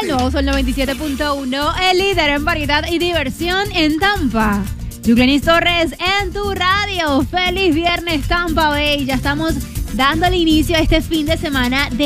El nuevo Sol 97.1, el líder en variedad y diversión en Tampa. Yuclenis Torres en tu radio. Feliz viernes, Tampa Bay. Ya estamos dándole inicio a este fin de semana de